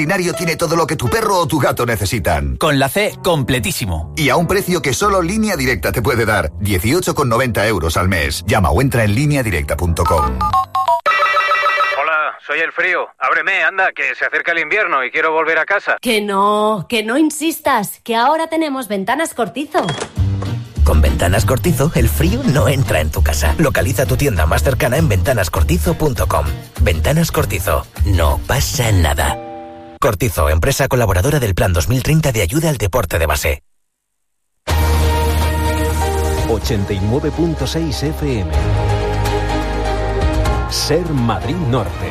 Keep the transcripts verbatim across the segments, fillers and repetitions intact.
veterinario tiene todo lo que tu perro o tu gato necesitan. Con la C, completísimo. Y a un precio que solo Línea Directa te puede dar. dieciocho con noventa euros al mes. Llama o entra en línea directa punto com. Hola, soy el frío. Ábreme, anda, que se acerca el invierno y quiero volver a casa. Que no, que no insistas, que ahora tenemos Ventanas Cortizo. Con Ventanas Cortizo, el frío no entra en tu casa. Localiza tu tienda más cercana en ventanas cortizo punto com. Ventanas Cortizo. No pasa nada. Cortizo, empresa colaboradora del Plan dos mil treinta de ayuda al deporte de base. ochenta y nueve punto seis F M. Ser Madrid Norte.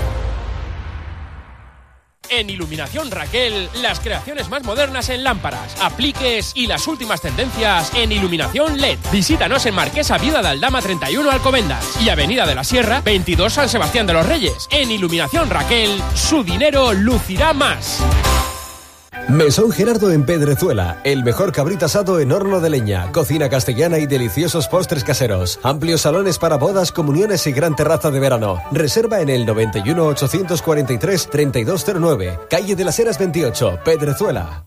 En Iluminación Raquel, las creaciones más modernas en lámparas, apliques y las últimas tendencias en iluminación L E D. Visítanos en Marquesa Viuda de Aldama treinta y uno Alcobendas y Avenida de la Sierra veintidós San Sebastián de los Reyes. En Iluminación Raquel, su dinero lucirá más. Mesón Gerardo en Pedrezuela, el mejor cabrito asado en horno de leña, cocina castellana y deliciosos postres caseros, amplios salones para bodas, comuniones y gran terraza de verano. Reserva en el noventa y uno, ochocientos cuarenta y tres, treinta y dos cero nueve, calle de las Heras veintiocho, Pedrezuela.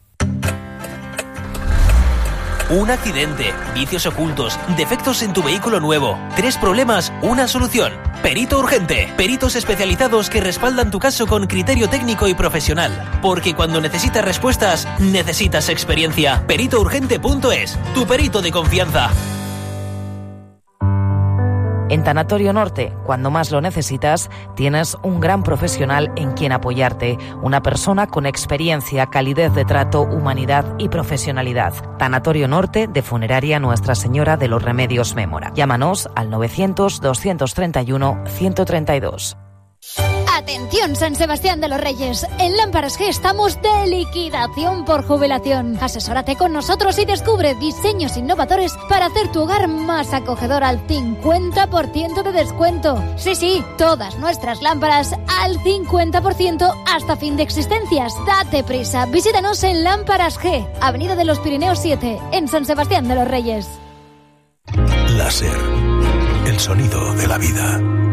Un accidente, vicios ocultos, defectos en tu vehículo nuevo, tres problemas, una solución. Perito Urgente. Peritos especializados que respaldan tu caso con criterio técnico y profesional. Porque cuando necesitas respuestas, necesitas experiencia. perito urgente punto es, tu perito de confianza. En Tanatorio Norte, cuando más lo necesitas, tienes un gran profesional en quien apoyarte, una persona con experiencia, calidez de trato, humanidad y profesionalidad. Tanatorio Norte de Funeraria Nuestra Señora de los Remedios Mémora. Llámanos al novecientos, doscientos treinta y uno, ciento treinta y dos. Atención San Sebastián de los Reyes, en Lámparas G estamos de liquidación por jubilación. Asesórate con nosotros y descubre diseños innovadores para hacer tu hogar más acogedor al cincuenta por ciento de descuento. Sí, sí, todas nuestras lámparas al cincuenta por ciento hasta fin de existencias. Date prisa, visítanos en Lámparas G, Avenida de los Pirineos siete, en San Sebastián de los Reyes. Láser, el sonido de la vida.